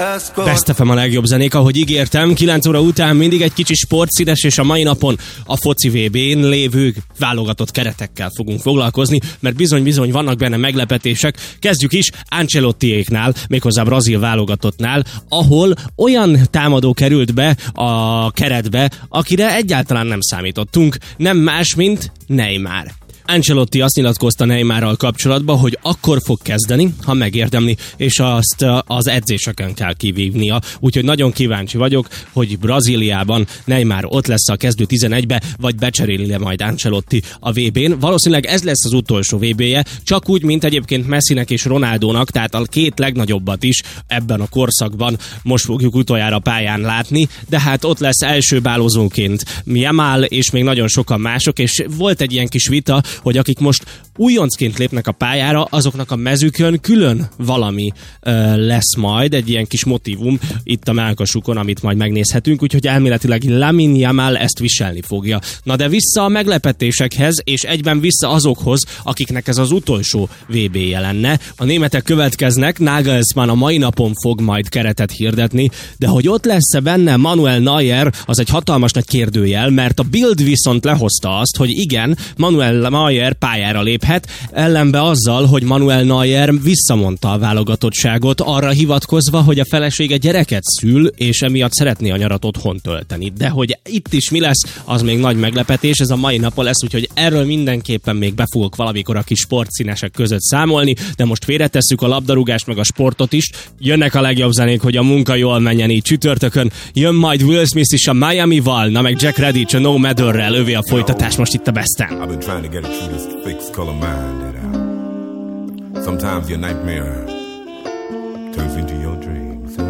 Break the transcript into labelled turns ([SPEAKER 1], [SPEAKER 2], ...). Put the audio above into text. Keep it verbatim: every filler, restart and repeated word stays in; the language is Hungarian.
[SPEAKER 1] Best ef em a legjobb zenék, ahogy ígértem, kilenc óra után mindig egy kicsi sportszínes, és a mai napon a foci vé bén lévő válogatott keretekkel fogunk foglalkozni, mert bizony-bizony vannak benne meglepetések. Kezdjük is Ancelottiéknál, méghozzá brazil válogatottnál, ahol olyan támadó került be a keretbe, akire egyáltalán nem számítottunk, nem más, mint Neymar. Ancelotti azt nyilatkozta Neymarral kapcsolatban, hogy akkor fog kezdeni, ha megérdemli, és azt az edzéseken kell kivívnia. Úgyhogy nagyon kíváncsi vagyok, hogy Brazíliában Neymar ott lesz a kezdő tizenegybe, vagy becseréli majd Ancelotti a vé bén. Valószínűleg ez lesz az utolsó vé béje, csak úgy, mint egyébként Messinek és Ronaldónak, tehát a két legnagyobbat is ebben a korszakban most fogjuk utoljára pályán látni, de hát ott lesz első bálozóként Yamal, és még nagyon sokan mások, és volt egy ilyen kis vita, hogy akik most újoncként lépnek a pályára, azoknak a mezükön külön valami ö, lesz majd, egy ilyen kis motívum itt a mellkasukon, amit majd megnézhetünk, úgyhogy elméletileg Lamine Yamal ezt viselni fogja. Na de vissza a meglepetésekhez, és egyben vissza azokhoz, akiknek ez az utolsó vé béje lenne. A németek következnek, Nagelsmann a mai napon fog majd keretet hirdetni, de hogy ott lesz-e benne Manuel Neuer, az egy hatalmas nagy kérdőjel, mert a Bild viszont lehozta azt, hogy igen, Manuel Neuer pályára léphet, ellenbe azzal, hogy Manuel Neuer visszamondta a válogatottságot, arra hivatkozva, hogy a felesége gyereket szül, és emiatt szeretné a nyarat otthon tölteni. De hogy itt is mi lesz, az még nagy meglepetés, ez a mai napon lesz, úgyhogy erről mindenképpen még be fogok valamikor a kis sportszínesek között számolni, de most félretesszük a labdarúgást meg a sportot is. Jönnek a legjobb zenék, hogy a munka jól menjen így csütörtökön. Jön majd Will Smith is a Miami-val, na meg Jack Redditch a No Matter-rel, övé a folytatás most itt a Besten.
[SPEAKER 2] This fixed color mind that out. Sometimes your nightmare turns into